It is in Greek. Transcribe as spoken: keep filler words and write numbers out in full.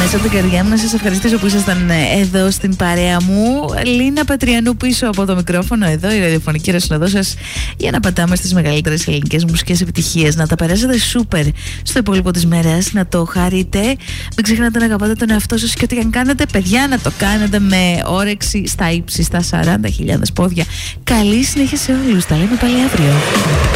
Μέσα από την καρδιά μου να σας ευχαριστήσω που ήσασταν εδώ στην παρέα μου. Λίνα Πατριανού πίσω από το μικρόφωνο, εδώ η ραδιοφωνική ρεσνοδό σας, για να πατάμε στις μεγαλύτερες ελληνικές μουσικές επιτυχίες. Να τα περάσετε σούπερ στο υπόλοιπο της μέρας, να το χαρείτε. Μην ξεχνάτε να αγαπάτε τον εαυτό σας και ό,τι αν κάνετε, παιδιά, να το κάνετε με όρεξη στα ύψη, στα σαράντα χιλιάδες πόδια. Καλή συνέχεια σε όλους. Τα λέμε πάλι αύριο.